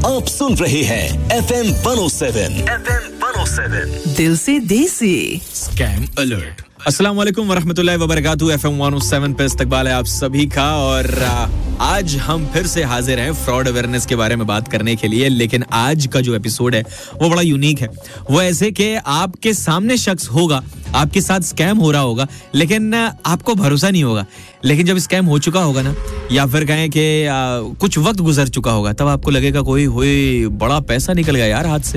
आप सुन रहे हैं FM 107 दिल से देसी स्कैम अलर्ट। अस्सलाम वालेकुम वरहमतुल्लाहि वबरकातुहू। FM 107 पे इस्तकबाल है आप सभी का और आज हम फिर से हाजिर हैं फ्रॉड अवेयरनेस के बारे में बात करने के लिए। लेकिन आज का जो एपिसोड है वो बड़ा यूनिक है। वो ऐसे कि आपके सामने शख्स होगा, आपके साथ स्कैम हो रहा होगा, लेकिन आपको भरोसा नहीं होगा। लेकिन जब स्कैम हो चुका होगा ना, या फिर कहें कि कुछ वक्त गुजर चुका होगा, तब आपको लगेगा कोई बड़ा पैसा निकल गया यार हाथ से।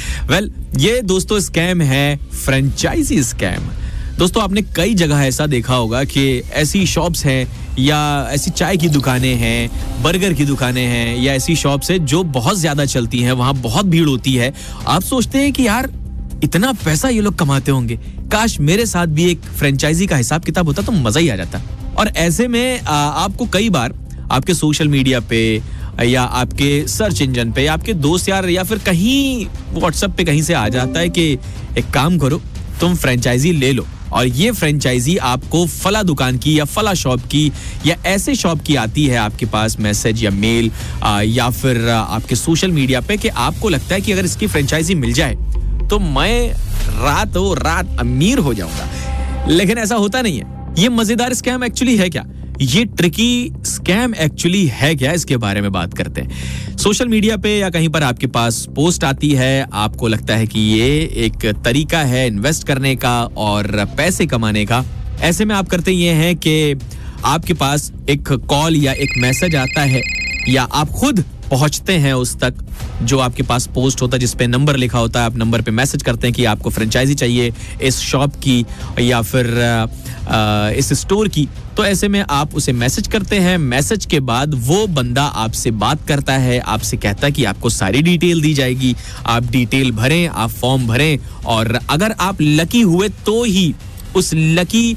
ये दोस्तों स्कैम है फ्रेंचाइजी स्कैम। दोस्तों आपने कई जगह ऐसा देखा होगा कि ऐसी शॉप्स हैं या ऐसी चाय की दुकानें हैं, बर्गर की दुकानें हैं या ऐसी शॉप्स है जो बहुत ज्यादा चलती हैं, वहां बहुत भीड़ होती है। आप सोचते हैं कि यार इतना पैसा ये लोग कमाते होंगे, काश मेरे साथ भी एक फ्रेंचाइजी का हिसाब किताब होता तो मजा ही आ जाता। और ऐसे में आपको कई बार आपके सोशल मीडिया पे या आपके सर्च इंजन पे आपके दोस्त यार या फिर कहीं व्हाट्सएप पे कहीं से आ जाता है कि एक काम करो, तुम फ्रेंचाइजी ले लो और ये फ्रेंचाइजी आपको फला दुकान की या फला शॉप की या ऐसे शॉप की आती है आपके पास मैसेज या मेल या फिर आपके सोशल मीडिया पे कि आपको लगता है कि अगर इसकी फ्रेंचाइजी मिल जाए तो मैं रातों रात अमीर हो जाऊंगा। लेकिन ऐसा होता नहीं है। ये मजेदार स्कैम एक्चुअली है क्या, ये ट्रिकी स्कैम एक्चुअली है क्या, इसके बारे में बात करते हैं। सोशल मीडिया पे या कहीं पर आपके पास पोस्ट आती है, आपको लगता है कि ये एक तरीका है इन्वेस्ट करने का और पैसे कमाने का। ऐसे में आप करते ये हैं कि आपके पास एक कॉल या एक मैसेज आता है या आप खुद पहुंचते हैं उस तक जो आपके पास पोस्ट होता है जिसपे नंबर लिखा होता है। आप नंबर पे मैसेज करते हैं कि आपको फ्रेंचाइजी चाहिए इस शॉप की या फिर इस स्टोर की। तो ऐसे में आप उसे मैसेज करते हैं। मैसेज के बाद वो बंदा आपसे बात करता है, आपसे कहता है कि आपको सारी डिटेल दी जाएगी, आप डिटेल भरें, आप फॉर्म भरें और अगर आप लकी हुए तो ही उस लकी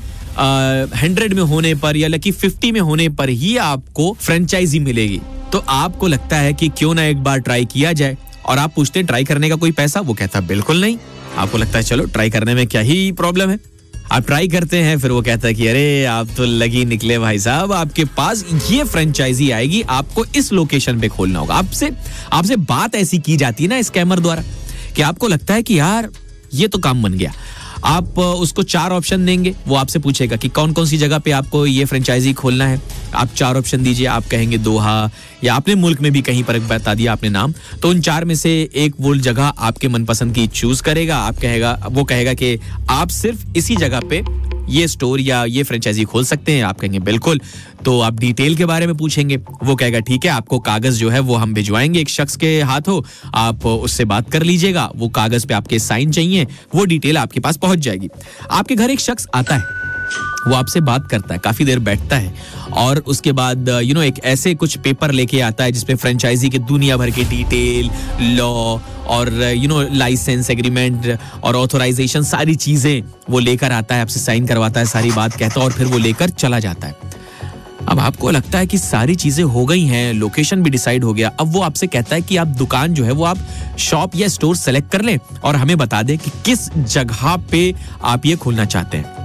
100 में होने पर या लकी 50 में होने पर ही आपको फ्रेंचाइजी मिलेगी। तो आपको लगता है कि क्यों ना एक बार ट्राई किया जाए और आप पूछते हैं ट्राई करने का कोई पैसा, वो कहता है बिल्कुल नहीं। आपको लगता है चलो ट्राई करने में क्या ही प्रॉब्लम है, आप ट्राई करते हैं। फिर वो कहता है कि अरे आप तो लगी निकले भाई साहब, आपके पास ये फ्रेंचाइजी आएगी, आपको इस लोकेशन पे खोलना होगा। आपसे बात ऐसी की जाती है ना स्कैमर द्वारा कि आपको लगता है कि यार ये तो काम बन गया। आप उसको 4 ऑप्शन देंगे, वो आपसे पूछेगा कि कौन कौन सी जगह पे आपको ये फ्रेंचाइजी खोलना है। आप 4 ऑप्शन दीजिए, आप कहेंगे दोहा या अपने मुल्क में भी कहीं पर बता दिया आपने नाम, तो उन 4 में से एक वो जगह आपके मनपसंद की चूज करेगा। वो कहेगा कि आप सिर्फ इसी जगह पे ये स्टोर या ये फ्रेंचाइजी खोल सकते हैं। आप कहेंगे बिल्कुल। तो आप डिटेल के बारे में पूछेंगे, वो कहेगा ठीक है, आपको कागज जो है वो हम भिजवाएंगे एक शख्स के हाथों, आप उससे बात कर लीजिएगा। वो कागज पे आपके साइन चाहिए, वो डिटेल आपके पास पहुंच जाएगी। आपके घर एक शख्स आता है, वो आपसे बात करता है, काफी देर बैठता है और उसके बाद एक ऐसे कुछ पेपर लेके आता है जिसमें फ्रेंचाइजी के दुनिया भर के डिटेल, लॉ और लाइसेंस एग्रीमेंट और ऑथराइजेशन सारी चीजें वो लेकर आता है, आपसे साइन करवाता है, सारी बात कहता है और फिर वो लेकर चला जाता है। अब आपको लगता है कि सारी चीजें हो गई हैं, लोकेशन भी डिसाइड हो गया। अब वो आपसे कहता है कि आप दुकान जो है वो आप शॉप या स्टोर सेलेक्ट कर लें और हमें बता दें कि किस जगह पे आप ये खोलना चाहते हैं।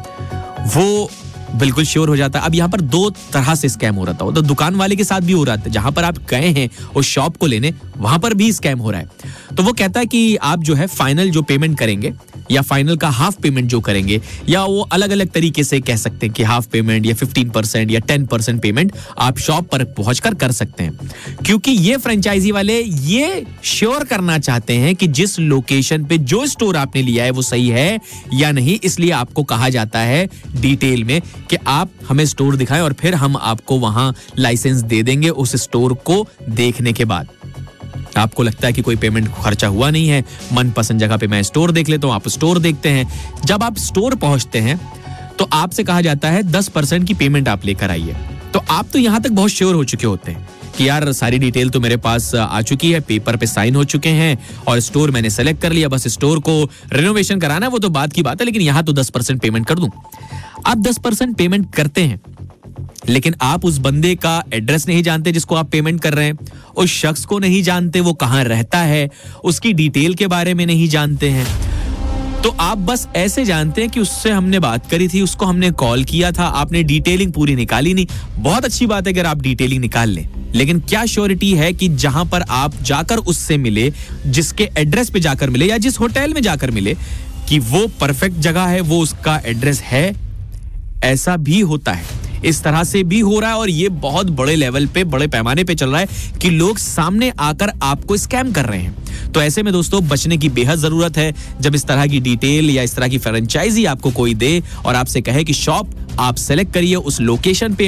वो बिल्कुल श्योर हो जाता है। अब यहाँ पर 2 तरह से स्कैम हो रहा था। तो दुकान वाले के साथ भी हो रहा था, जहां पर आप गए हैं उस शॉप को लेने, वहां पर भी स्कैम हो रहा है। तो वो कहता है कि आप जो है फाइनल जो पेमेंट करेंगे या फाइनल का हाफ पेमेंट जो करेंगे, या वो अलग अलग तरीके से कह सकते हैं कि हाफ पेमेंट या 15% या 10% पेमेंट आप शॉप पर पहुंचकर कर सकते हैं। क्योंकि ये फ्रेंचाइजी वाले ये श्योर करना चाहते हैं कि जिस लोकेशन पे जो स्टोर आपने लिया है वो सही है या नहीं, इसलिए आपको कहा जाता है डिटेल में कि आप हमें स्टोर दिखाएं और फिर हम आपको वहां लाइसेंस दे देंगे उस स्टोर को देखने के बाद। आपको लगता है कि कोई पेमेंट खर्चा हुआ नहीं है, मनपसंद जगह पे मैं स्टोर देख लेता हूं, आप स्टोर देखते हैं। जब आप स्टोर पहुंचते हैं तो आपसे कहा जाता है 10% की पेमेंट आप लेकर आइए। तो आप तो यहां तक बहुत श्योर हो चुके होते हैं कि यार सारी डिटेल तो मेरे पास आ चुकी है, पेपर पे साइन हो चुके हैं और स्टोर मैंने सेलेक्ट कर लिया, बस स्टोर को रिनोवेशन कराना है, वो तो बात की बात है, लेकिन यहां तो 10% पेमेंट कर दूं। आप 10% पेमेंट करते हैं, लेकिन आप उस बंदे का एड्रेस नहीं जानते जिसको आप पेमेंट कर रहे हैं, उस शख्स को नहीं जानते, वो कहां रहता है, उसकी डिटेल के बारे में नहीं जानते हैं। तो आप बस ऐसे जानते हैं कि उससे हमने बात करी थी, उसको हमने कॉल किया था, आपने डिटेलिंग पूरी निकाली नहीं। बहुत अच्छी बात है अगर आप डिटेलिंग निकाल लें, लेकिन क्या श्योरिटी है कि जहां पर आप जाकर उससे मिले, जिसके एड्रेस पे जाकर मिले या जिस होटल में जाकर मिले, कि वो परफेक्ट जगह है, वो उसका एड्रेस है? ऐसा भी होता है, इस तरह से भी हो रहा है, और ये बहुत बड़े लेवल पे, बड़े पैमाने पे चल रहा है कि लोग सामने आकर आपको स्कैम कर रहे हैं। तो ऐसे में दोस्तों बचने की बेहद जरूरत है। जब इस तरह की डिटेल या इस तरह की फ्रेंचाइजी आपको कोई दे और आपसे कहे कि शॉप आप सेलेक्ट करिए, उस लोकेशन पे